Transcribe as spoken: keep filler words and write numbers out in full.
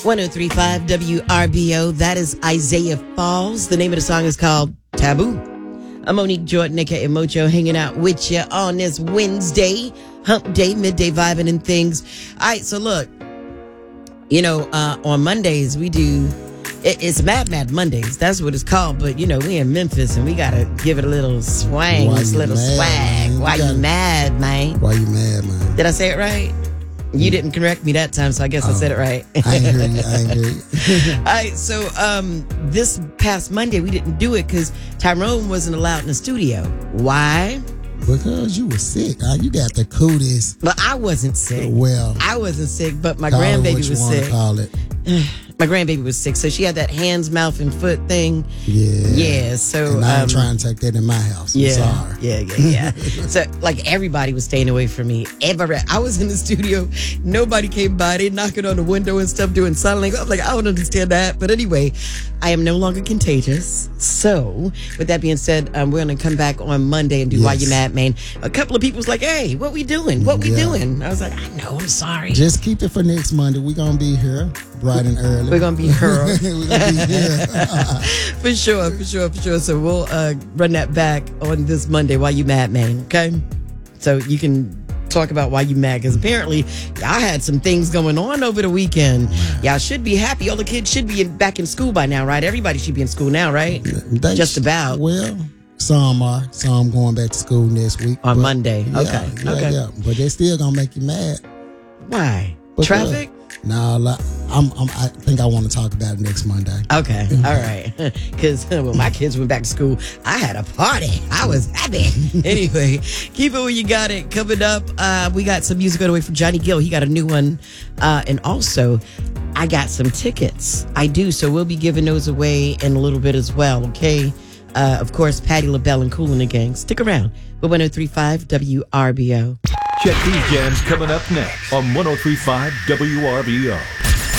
one oh three point five W R B O. That is Isaiah Falls. The name of the song is called Taboo. I'm Monique Jordan, aka Mojo, hanging out with you on this Wednesday, hump day, midday vibing and things. All right, so look, you know, uh, on Mondays we do, it, it's Mad Mad Mondays. That's what it's called. But, you know, we in Memphis and we got to give it a little swang, Why this you little mad, swag. man? Why You you gotta- mad, man? Why you mad, man? Did I say it right? You didn't correct me that time, so I guess I said it right. I ain't hear you. I ain't hear you. All right, so um, this past Monday, we didn't do it because Tyrone wasn't allowed in the studio. Why? Because you were sick. Huh? You got the cooties. Well, I wasn't sick. Well, I wasn't sick, but my call it grandbaby what you was wanna sick. Call it. My grandbaby was sick, so she had that hands, mouth, and foot thing. Yeah. Yeah, so... And I ain't um, trying to take that in my house. I'm Yeah, sorry. yeah, yeah, yeah. So, like, everybody was staying away from me. Every, I was in the studio. Nobody came by. They knocking on the window and stuff, doing sign language. I'm like, I don't understand that. But anyway, I am no longer contagious. So, with that being said, um, we're going to come back on Monday and do Why You Yes. Mad, Man. A couple of people was like, hey, what we doing? What we Yeah. doing? I was like, I know, I'm sorry. Just keep it for next Monday. We're going to be here bright and early. We're going to be her. We're going to be here. For sure, for sure, for sure. So we'll uh, run that back on this Monday. Why You Mad, Man? Okay, so you can talk about why you mad because apparently y'all had some things going on over the weekend. Y'all should be happy. All the kids should be in, back in school by now, right? Everybody should be in school now, right? They Just sh- about Well, some are. Some going back to school next week. on but- Monday. Yeah, Okay, yeah, okay. yeah. But they still going to make you mad. Why? Because- Traffic? Nah, like, I'm, I'm, I think I want to talk about it next Monday. Okay, all right. Because when my kids went back to school, I had a party. I was happy. Anyway, keep it where you got it. Coming up, uh, we got some music on the way from Johnny Gill. He got a new one. Uh, and also, I got some tickets. I do. So we'll be giving those away in a little bit as well, okay? Uh, of course, Patti LaBelle and Kool and the Gang. Stick around. We're one oh three point five W R B O. Check these jams coming up next on one oh three point five W R B O.